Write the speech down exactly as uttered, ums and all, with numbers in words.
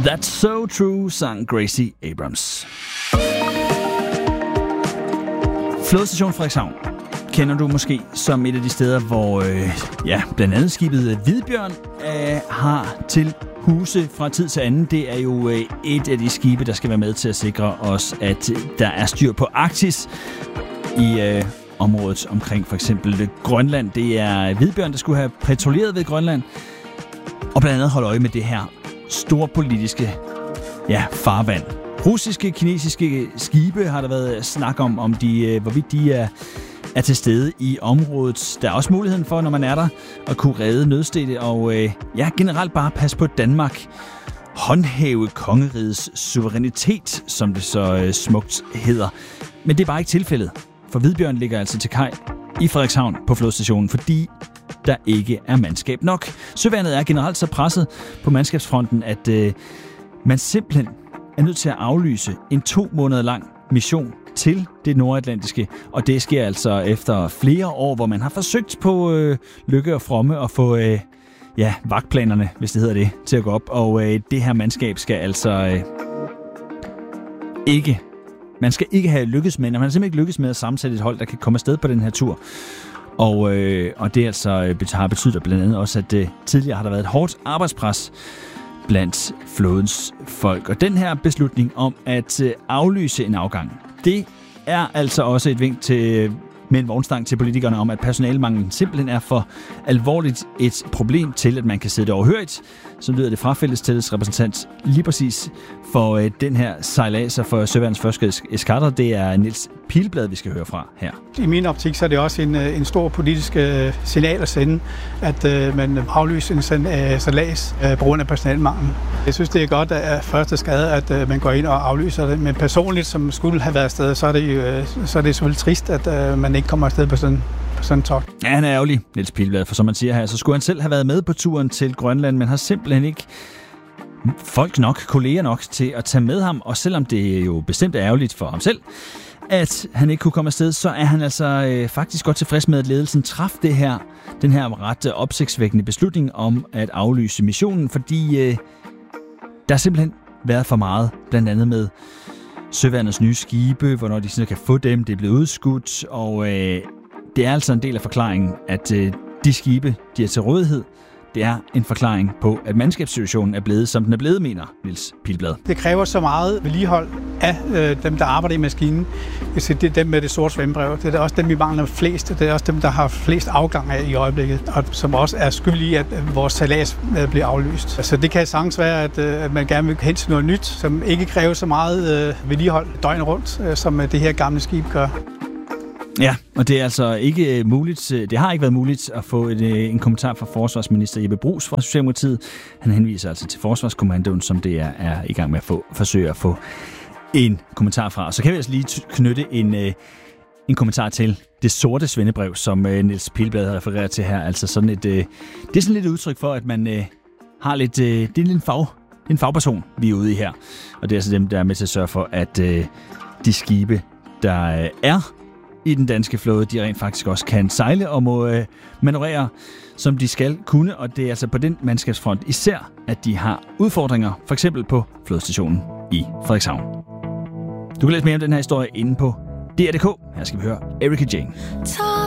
That's so true, sang Gracie Abrams. Flådestation Frederikshavn kender du måske som et af de steder, hvor øh, ja, blandt andet skibet Hvidbjørn øh, har til huse fra tid til anden. Det er jo øh, et af de skibe, der skal være med til at sikre os, at øh, der er styr på Arktis i øh, området omkring for eksempel Grønland. Det er Hvidbjørn, der skulle have patruljeret ved Grønland og blandt andet holde øje med det her store politiske ja, farvand. Russiske, kinesiske skibe har der været snak om, om de, hvorvidt de er, er til stede i området. Der er også muligheden for, når man er der, at kunne redde nødstedte og øh, ja, generelt bare passe på Danmark. Håndhæve kongerigets suverænitet, som det så øh, smukt hedder. Men det er bare ikke tilfældet, for Hvidbjørn ligger altså til kaj i Frederikshavn på flådestationen, fordi der ikke er mandskab nok. Søværnet er generelt så presset på mandskabsfronten, at øh, man simpelthen er nødt til at aflyse en to måneder lang mission til det nordatlantiske, og det sker altså efter flere år, hvor man har forsøgt på øh, lykke og fromme at få øh, ja, vagtplanerne, hvis det hedder det, til at gå op, og øh, det her mandskab skal altså øh, ikke, man skal ikke have lykkes med, man har simpelthen ikke lykkes med at sammensætte et hold, der kan komme afsted på den her tur. Og, øh, og det altså øh, har betydet blandt andet også, at øh, tidligere har der været et hårdt arbejdspres blandt flådens folk. Og den her beslutning om at øh, aflyse en afgang, det er altså også et vink til, med en vognstang til politikerne om, at personalemanglen simpelthen er for alvorligt et problem til, at man kan sidde overhørigt. Så lyder det fra fællestillids repræsentant lige præcis for øh, den her sejlads for Søværnets første eskadre. Det er Niels Pilblad, vi skal høre fra her. I min optik så er det også en, en stor politisk øh, signal at sende, at øh, man aflyser en sådan øh, sejlads øh, på grund af personalemanglen. Jeg synes, det er godt at første skade, at øh, man går ind og aflyser det. Men personligt, som skulle have været afsted, så er det, øh, så er det selvfølgelig trist, at øh, man ikke kommer afsted på sådan sådan top. Ja, han er ærgerlig, Niels Pilblad, for som man siger her, så skulle han selv have været med på turen til Grønland, men har simpelthen ikke folk nok, kolleger nok til at tage med ham, og selvom det jo bestemt er ærgerligt for ham selv, at han ikke kunne komme afsted, så er han altså øh, faktisk godt tilfreds med, at ledelsen traf det her, den her ret opsigtsvækkende beslutning om at aflyse missionen, fordi øh, der har simpelthen været for meget, blandt andet med Søværnets nye skibe, hvornår de sådan kan få dem, det er blevet udskudt, og øh, det er altså en del af forklaringen, at øh, de skibe, de er til rådighed, det er en forklaring på, at mandskabssituationen er blevet, som den er blevet, mener Niels Pilblad. Det kræver så meget vedligehold af øh, dem, der arbejder i maskinen. Det er dem med det sorte svømmebrev. Det er også dem, vi mangler flest. Det er også dem, der har flest afgang af i øjeblikket, og som også er skyld i, at vores sejlads bliver aflyst. Så det kan sagtens være, at, at man gerne vil hen til noget nyt, som ikke kræver så meget øh, vedligehold døgnet rundt, øh, som det her gamle skib gør. Ja, og det er altså ikke muligt, det har ikke været muligt at få et, en kommentar fra forsvarsminister Jeppe Bruus fra Socialdemokratiet. Han henviser altså til Forsvarskommandoen, som det er, er i gang med at få, forsøge at få en kommentar fra. Og så kan vi altså lige knytte en, en kommentar til det sorte svendebrev, som Niels Pilblad refererer til her. Altså sådan et, det er sådan lidt et udtryk for, at man har lidt, det er en fag, det er en fagperson, vi er ude i her. Og det er altså dem, der er med til at sørge for, at de skibe, der er i den danske flåde, de rent faktisk også kan sejle og må øh, manøvrere, som de skal kunne, og det er altså på den mandskabsfront især, at de har udfordringer, for eksempel på flådestationen i Frederikshavn. Du kan læse mere om den her historie inde på D R punktum d k. Her skal vi høre Erika Jane.